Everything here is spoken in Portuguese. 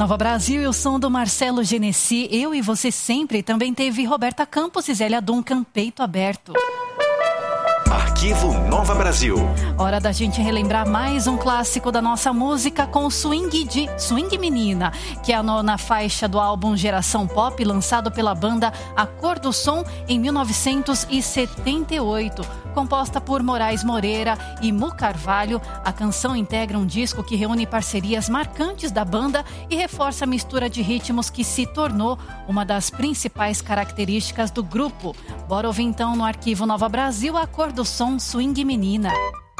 Nova Brasil e o som do Marcelo Genesi. Eu e Você Sempre. Também teve Roberta Campos e Zélia Duncan, Peito Aberto. Arquivo Nova Brasil. Hora da gente relembrar mais um clássico da nossa música com Swing Menina, que é a nona faixa do álbum Geração Pop, lançado pela banda A Cor do Som em 1978. Composta por Moraes Moreira e Mu Carvalho, a canção integra um disco que reúne parcerias marcantes da banda e reforça a mistura de ritmos que se tornou uma das principais características do grupo. Bora ouvir então no Arquivo Nova Brasil A Cor do Som, Swing Menina.